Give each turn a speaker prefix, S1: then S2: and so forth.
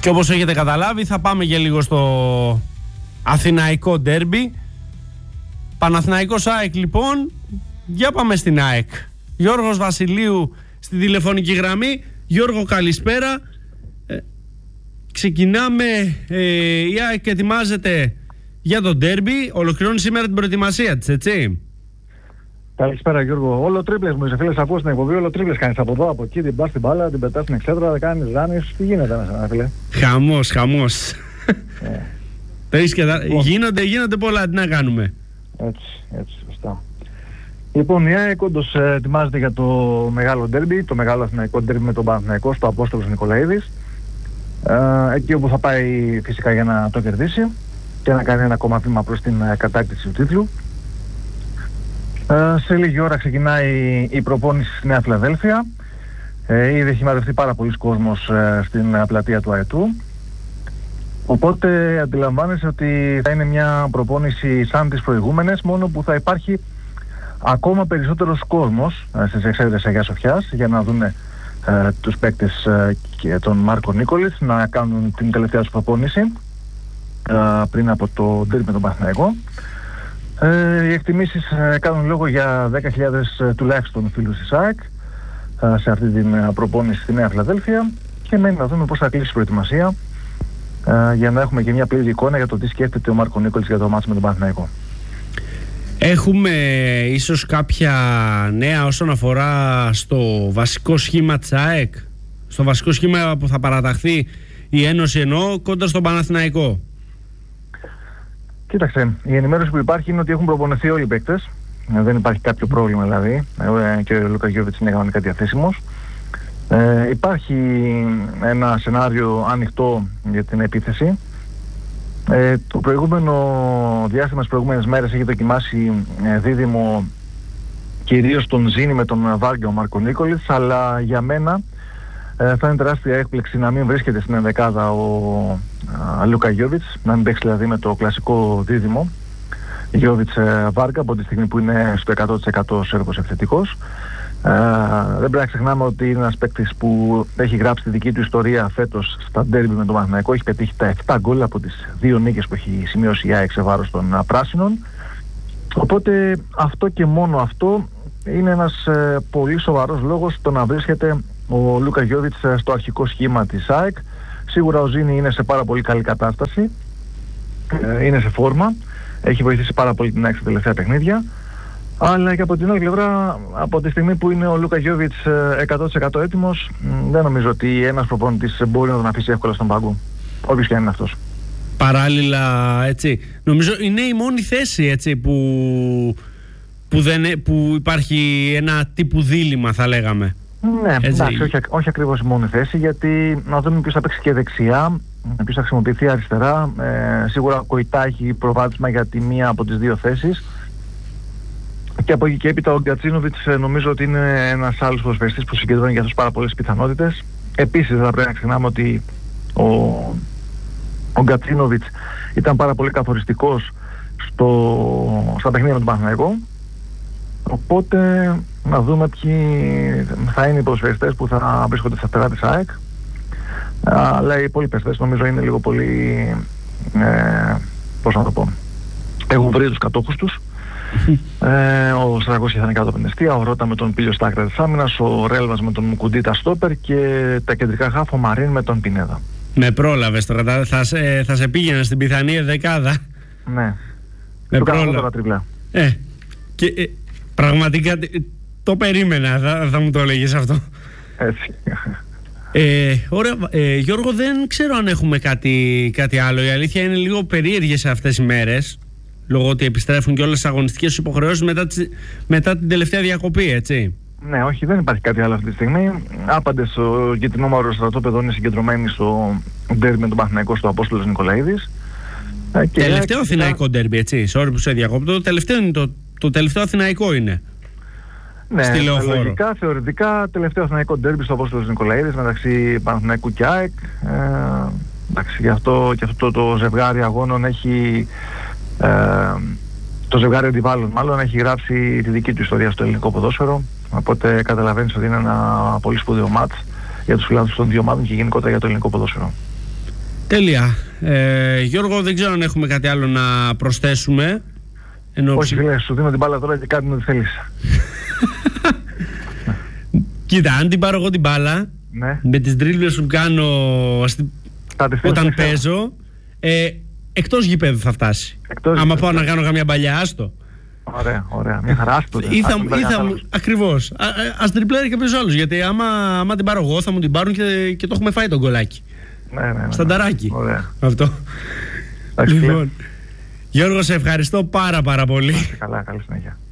S1: Και όπως έχετε καταλάβει, θα πάμε και λίγο στο αθηναϊκό ντέρμπι. Παναθηναϊκός ΑΕΚ λοιπόν. Για πάμε στην ΑΕΚ. Γιώργος Βασιλείου στην τηλεφωνική γραμμή. Γιώργο, καλησπέρα. Ξεκινάμε. Η ΑΕΚ ετοιμάζεται για το ντέρμπι. Ολοκληρώνει σήμερα την προετοιμασία της, έτσι?
S2: Καλησπέρα Γιώργο. Όλο τρίπλες μου είσαι φίλες, ακούω στην εκπομπή. Όλο τρίπλες κάνεις από εδώ, από εκεί, την πας στην μπάλα, την πετάς στην εξέδρα, δεν κάνεις ζάνεις. Τι γίνεται μέσα, φίλε?
S1: Χαμός. Γίνονται πολλά, τι να κάνουμε.
S2: Έτσι, σωστά. Λοιπόν, η ΑΕΚ όντως ετοιμάζεται για το μεγάλο ντέρμπι, το μεγάλο αθηναϊκό ντέρμπι με τον Παναθηναϊκό στο Απόστολος Νικολαίδης. Εκεί όπου θα πάει φυσικά για να το κερδίσει και να κάνει ένα ακόμα βήμα προς την κατάκτηση του τίτλου. Σε λίγη ώρα ξεκινάει η προπόνηση στη Νέα Φιλαδέλφια. Ήδη έχει μαζευτεί πάρα πολλοί κόσμος στην πλατεία του ΑΕΤΟΥ. Οπότε αντιλαμβάνεσαι ότι θα είναι μια προπόνηση σαν τις προηγούμενες, μόνο που θα υπάρχει ακόμα περισσότερος κόσμος στις εξέδρες Αγίας Σοφιάς για να δουν τους παίκτες και τον Μάρκο Νίκολιτς να κάνουν την τελευταία τους προπόνηση πριν από το ντέρμπι με τον Παναθηναϊκό. Οι εκτιμήσεις κάνουν λόγο για 10.000 τουλάχιστον φίλους της ΑΕΚ σε αυτή την προπόνηση στη Νέα Φιλαδέλφια και μένει να δούμε πώς θα κλείσει η προετοιμασία για να έχουμε και μια πλήρη εικόνα για το τι σκέφτεται ο Μάρκο Νίκολιτς για το μάτς με τον Παναθηναϊκό.
S1: Έχουμε ίσως κάποια νέα όσον αφορά στο βασικό σχήμα της ΑΕΚ, στο βασικό σχήμα που θα παραταχθεί η Ένωση εννοώ κοντά στον Παναθηναϊκό?
S2: Κοίταξε, η ενημέρωση που υπάρχει είναι ότι έχουν προπονηθεί όλοι οι παίκτες. Δεν υπάρχει κάποιο πρόβλημα δηλαδή. Και ο Λούκα Γιώβιτς είναι κανονικά διαθέσιμος. Υπάρχει ένα σενάριο ανοιχτό για την επίθεση. Το προηγούμενο διάστημα, τις προηγούμενες μέρες έχει δοκιμάσει δίδυμο κυρίως τον Ζήνη με τον Βάργιο Μάρκο Νίκολιτς, αλλά για μένα θα είναι τεράστια έκπληξη να μην βρίσκεται στην ενδεκάδα ο Λούκα Γιώβιτς, να μην παίξει δηλαδή με το κλασικό δίδυμο Γιώβιτς-Βάργα από τη στιγμή που είναι στο 100% Σέρβος επιθετικός. Δεν πρέπει να ξεχνάμε ότι είναι ένας παίκτης που έχει γράψει τη δική του ιστορία φέτος στα ντέρμπι με τον Παναθηναϊκό. Έχει πετύχει τα 7 γκολ από τις 2 νίκες που έχει σημειώσει η ΑΕΚ σε βάρος των πράσινων. Οπότε αυτό και μόνο αυτό είναι ένας πολύ σοβαρός λόγος το να βρίσκεται ο Λούκα Γιώβιτς στο αρχικό σχήμα της ΑΕΚ. Σίγουρα ο Ζήνη είναι σε πάρα πολύ καλή κατάσταση, είναι σε φόρμα, έχει βοηθήσει πάρα πολύ την ΑΕΚ στα τελευταία παιχνίδια. Αλλά και από την άλλη πλευρά, από τη στιγμή που είναι ο Λούκα Γιώβιτς 100% έτοιμος, δεν νομίζω ότι ένας προπονητής μπορεί να τον αφήσει εύκολα στον πάγκο, όποιος και αν είναι αυτός.
S1: Παράλληλα, έτσι, νομίζω είναι η μόνη θέση έτσι, που υπάρχει ένα τύπου δίλημμα, θα λέγαμε.
S2: Ναι, εντάξει, όχι ακριβώς η μόνη θέση, γιατί να δούμε ποιος θα παίξει και δεξιά, ποιος θα χρησιμοποιηθεί αριστερά. Σίγουρα ο Κοϊτά έχει προβάδισμα για τη μία από τις δύο θέσεις. Και από εκεί και έπειτα ο Γκατσίνοβιτς νομίζω ότι είναι ένας άλλος ποδοσφαιριστής που συγκεντρώνει για αυτούς πάρα πολλές πιθανότητες. Επίσης θα πρέπει να ξεχνάμε ότι ο Γκατσίνοβιτς ήταν πάρα πολύ καθοριστικός στα παιχνίδια με τον Παναθηναϊκό. Οπότε να δούμε ποιοι θα είναι οι ποδοσφαιριστές που θα βρίσκονται στα φτερά της ΑΕΚ. Αλλά οι υπόλοιπες θέσεις νομίζω είναι λίγο πολύ, πώς να το πω, έχουν βρει τους κατόχους τους. Ο Σαραγώση θα είναι κάτω από την αιστεία, ο Ρώτα με τον Πίλιο στα άκρα της άμυνας, ο Ρέλβας με τον Μουκουντίτα στόπερ και τα κεντρικά χάφ, ο Μαρίν με τον Πινέδα.
S1: Με πρόλαβες τώρα, θα σε πήγαινα στην πιθανή δεκάδα.
S2: Ναι,
S1: με
S2: του κάνω τώρα τριπλά.
S1: Και πραγματικά το περίμενα, θα μου το έλεγες αυτό.
S2: Έτσι.
S1: Ωραία, Γιώργο, δεν ξέρω αν έχουμε κάτι άλλο. Η αλήθεια είναι λίγο περίεργες αυτές οι μέρες, λόγω ότι επιστρέφουν και όλες τις αγωνιστικές υποχρεώσεις μετά την τελευταία διακοπή, έτσι. Ναι,
S2: όχι, δεν υπάρχει κάτι άλλο αυτή τη στιγμή. Άπαντες στο γειτονόμαυρο στρατόπεδο είναι συγκεντρωμένοι στο ντέρμπι με τον Παναθηναϊκό στο Απόστολος Νικολαίδης.
S1: Τελευταίο αθηναϊκό ντέρμπι, έτσι. Sorry που σε διακόπτω. Το τελευταίο αθηναϊκό είναι.
S2: Ναι, λογικά, θεωρητικά, τελευταίο αθηναϊκό ντέρμπι στο Απόστολος Νικολαίδης μεταξύ Παναθηναϊκού και ΑΕΚ. Εντάξει, γι' αυτό το ζευγάρι αγώνων έχει. Το ζευγάρι αντιβάλλον μάλλον έχει γράψει τη δική του ιστορία στο ελληνικό ποδόσφαιρο, οπότε καταλαβαίνεις ότι είναι ένα πολύ σπουδαίο μάτς για τους φιλάθλους των δύο ομάδων και γενικότερα για το ελληνικό ποδόσφαιρο.
S1: Τέλεια. Γιώργο, δεν ξέρω αν έχουμε κάτι άλλο να προσθέσουμε.
S2: Όχι φίλε, σου δίνω την μπάλα τώρα και κάτι να τη θέλεις.
S1: Κοίτα, αν την πάρω εγώ την μπάλα,
S2: ναι,
S1: με τις ντρίμπλες που κάνω όταν παίζω, εκτός γηπέδου θα φτάσει. Άμα πάω να κάνω καμιά παλιά, άστο.
S2: Ωραία, ωραία. Μια χαρά, άστο.
S1: Ακριβώς. Ας τριπλέρει και κάποιος άλλος, γιατί άμα την πάρω εγώ θα μου την πάρουν και το έχουμε φάει τον γκολάκι.
S2: Ναι.
S1: Στανταράκι.
S2: Ωραία.
S1: Αυτό. Λοιπόν, Γιώργο, σε ευχαριστώ πάρα πολύ.
S2: Καλά, καλή συνέχεια.